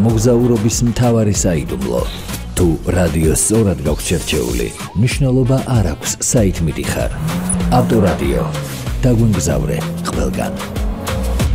მოგზაურობის მთავარი საიდუმლო. თუ რადიოს სწორად გაქვს შერჩეული, მნიშვნელობა არ აქვს საით მიდიხარ. ავტორადიო. დაგვიმგზავრე ყველგან.